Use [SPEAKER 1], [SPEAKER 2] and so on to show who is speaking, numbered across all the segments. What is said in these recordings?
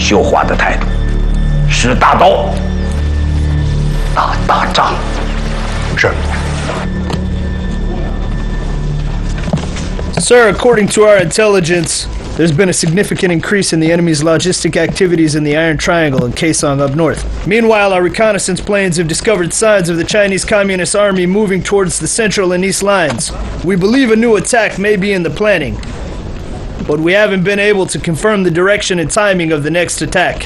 [SPEAKER 1] 羞化的态度，使大刀打大仗。是。
[SPEAKER 2] Sir, according to our intelligence, there's been a significant increase in the enemy's logistic activities in the Iron Triangle and Kaesong up north. Meanwhile, our reconnaissance planes have discovered signs of the Chinese Communist Army moving towards the central and east lines. We believe a new attack may be in the planning, but we haven't been able to confirm the direction and timing of the next attack.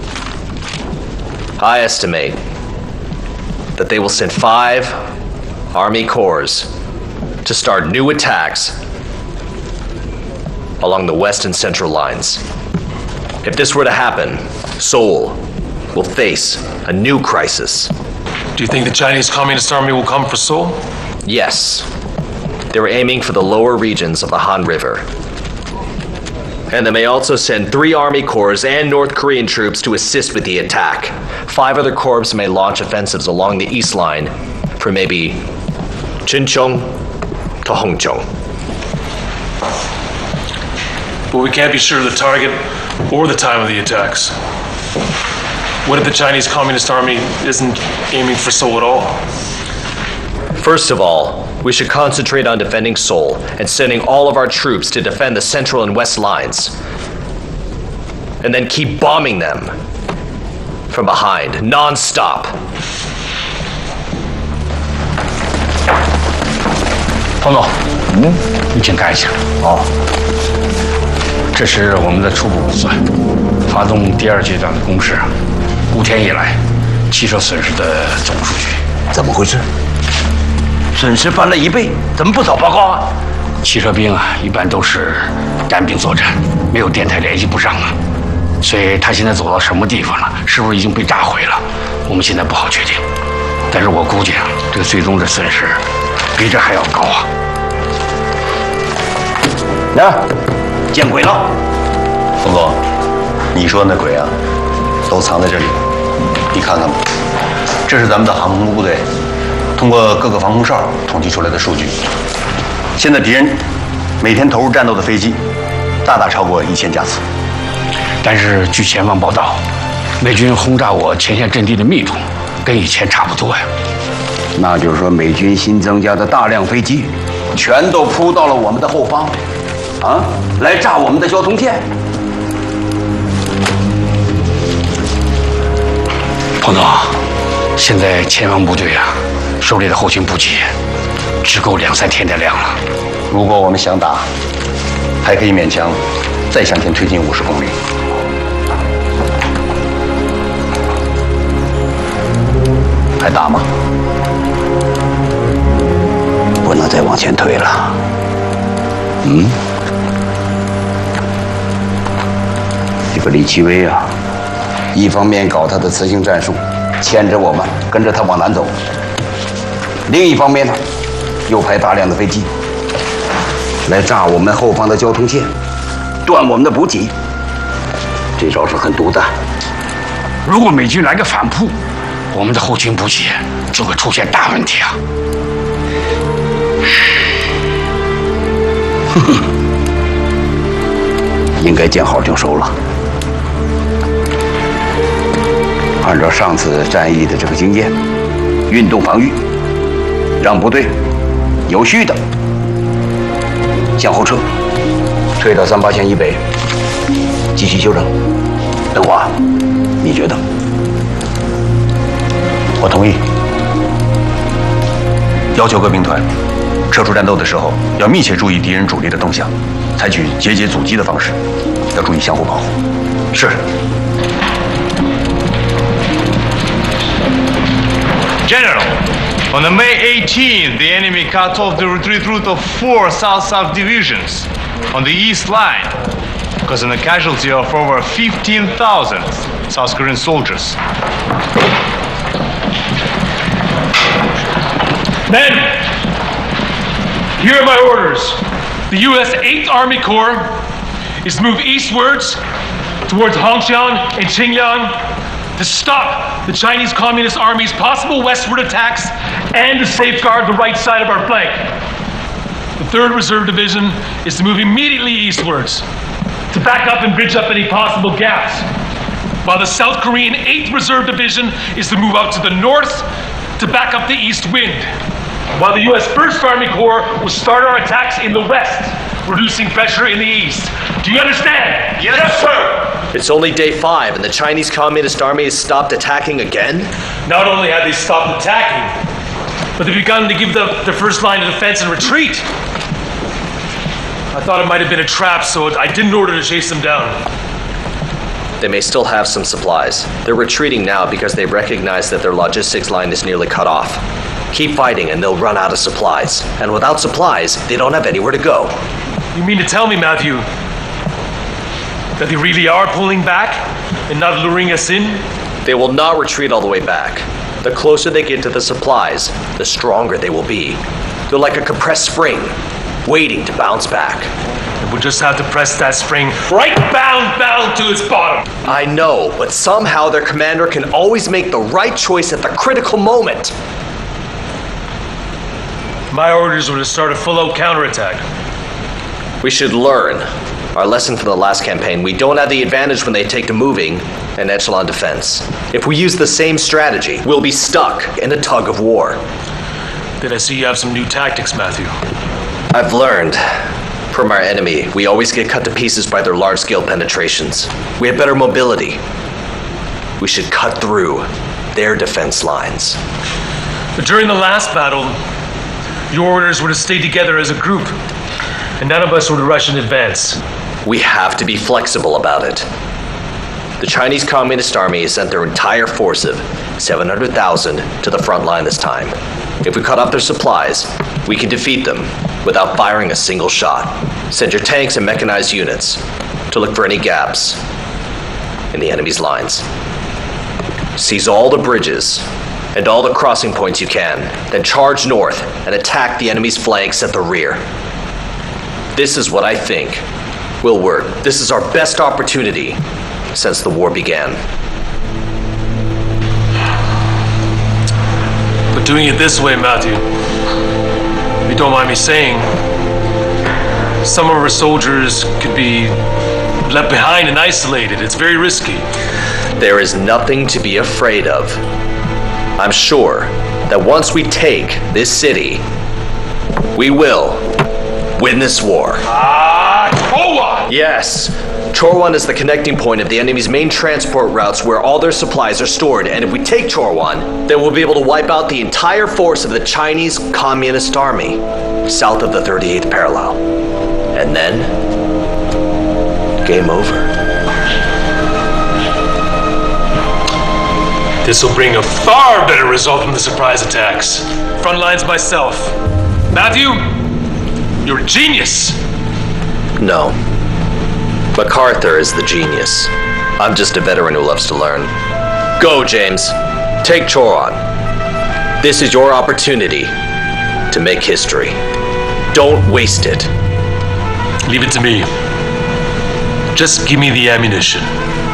[SPEAKER 3] I estimate that they will send 5 Army Corps to start new attacks along the west and central lines. If this were to happen, Seoul will face a new crisis.
[SPEAKER 4] Do you think the Chinese Communist Army will come for Seoul?
[SPEAKER 3] Yes. They were aiming for the lower regions of the Han River. And they may also send 3 Army Corps and North Korean troops to assist with the attack. 5 other corps may launch offensives along the east line from maybe Chuncheong to Hongcheong.
[SPEAKER 4] But we can't be sure of the target or the time of the attacks. What if the Chinese Communist Army isn't aiming for Seoul at all?
[SPEAKER 3] First of all, we should concentrate on defending Seoul and sending all of our troops to defend the central and west lines. And then keep bombing them from behind, non-stop.
[SPEAKER 1] 彭总，你请看一下。哦。 这是我们的初步估算，发动第2阶段的攻势，5天以来，汽车损失的总数据。怎么回事？损失翻了1倍，怎么不早报告啊？汽车兵啊，一般都是单兵作战，没有电台联系不上啊，所以他现在走到什么地方了？是不是已经被炸毁了？我们现在不好确定，但是我估计啊，这个最终的损失比这还要高啊。那。 见鬼了，
[SPEAKER 5] 冯总，你说那鬼啊，都藏在这里。你看看吧，这是咱们的航空部队通过各个防空哨统计出来的数据。现在敌人每天投入战斗的飞机，大大超过1000架次。
[SPEAKER 1] 但是据前方报道，美军轰炸我前线阵地的密度跟以前差不多呀。那就是说，美军新增加的大量飞机，全都扑到了我们的后方。 啊，来炸我们的交通线！彭总，现在前方部队啊，手里的后勤补给只够2、3天的量了。
[SPEAKER 5] 如果我们想打，还可以勉强再向前推进50公里。还打吗？
[SPEAKER 1] 不能再往前推了。这个李奇微啊，一方面搞他的磁性战术，牵着我们跟着他往南走；另一方面呢，又派大量的飞机来炸我们后方的交通线，断我们的补给。这招是很毒的。如果美军来个反扑，我们的后勤补给就会出现大问题啊！应该见好就收了。按照上次战役的这个经验，运动防御，让部队有序的向后撤，退到38线以北，继续休整。邓华，你觉得？
[SPEAKER 5] 我同意。要求各兵团撤出战斗的时候，要密切注意敌人主力的动向，采取节节阻击的方式，要注意相互保护。是。
[SPEAKER 6] General, on the May 18th, the enemy cut off the retreat route of 4 South-South divisions on the east line, causing a casualty of over 15,000 South Korean soldiers.
[SPEAKER 4] Men, here are my orders. The U.S. 8th Army Corps is to move eastwards towards Hongxiang and Qingyang to stop the Chinese Communist Army's possible westward attacks and to safeguard the right side of our flank. The 3rd Reserve Division is to move immediately eastwards to back up and bridge up any possible gaps. while the South Korean 8th Reserve Division is to move out to the north to back up the east wind, while the U.S. 1st Army Corps will start our attacks in the west, reducing pressure in the east. Do you understand?
[SPEAKER 3] Yes, sir! It's only day 5 and the Chinese Communist Army has stopped attacking again?
[SPEAKER 4] Not only have they stopped attacking, but they've begun to give the first line of defense and retreat. I thought it might have been a trap, so I didn't order to chase them down.
[SPEAKER 3] They may still have some supplies. They're retreating now because they recognize that their logistics line is nearly cut off. Keep fighting and they'll run out of supplies. And without supplies, they don't have anywhere to go.
[SPEAKER 4] You mean to tell me, Matthew, that they really are pulling back and not luring us in?
[SPEAKER 3] They will not retreat all the way back. The closer they get to the supplies, the stronger they will be. They're like a compressed spring, waiting to bounce back.
[SPEAKER 4] And we'll just have to press that spring right down to its bottom.
[SPEAKER 3] I know, but somehow their commander can always make the right choice at the critical moment.
[SPEAKER 4] My orders were to start a full-out counterattack.
[SPEAKER 3] We should learn. Our lesson from the last campaign, we don't have the advantage when they take to moving and echelon defense. If we use the same strategy, we'll be stuck in a tug of war.
[SPEAKER 4] Did I see you have some new tactics, Matthew?
[SPEAKER 3] I've learned from our enemy, we always get cut to pieces by their large-scale penetrations. We have better mobility. We should cut through their defense lines.
[SPEAKER 4] But during the last battle, your orders were to stay together as a group, and none of us were to rush in advance.
[SPEAKER 3] We have to be flexible about it. The Chinese Communist Army has sent their entire force of 700,000 to the front line this time. If we cut off their supplies, we can defeat them without firing a single shot. Send your tanks and mechanized units to look for any gaps in the enemy's lines. Seize all the bridges and all the crossing points you can, then charge north and attack the enemy's flanks at the rear. This is what I think will work. This is our best opportunity since the war began.
[SPEAKER 4] But doing it this way, Matthew, if you don't mind me saying, some of our soldiers could be left behind and isolated. It's very risky.
[SPEAKER 3] There is nothing to be afraid of. I'm sure that once we take this city, we will win this war.
[SPEAKER 4] Chorwan!
[SPEAKER 3] Yes. Chorwan is the connecting point of the enemy's main transport routes where all their supplies are stored, and if we take Chorwan, then we'll be able to wipe out the entire force of the Chinese Communist Army south of the 38th parallel. And then, game over.
[SPEAKER 4] This will bring a far better result than the surprise attacks. Front lines myself. Matthew, you're a genius.
[SPEAKER 3] No. MacArthur is the genius. I'm just a veteran who loves to learn. Go, James. Take Chorwan. This is your opportunity to make history. Don't waste it.
[SPEAKER 4] Leave it to me. Just give me the ammunition.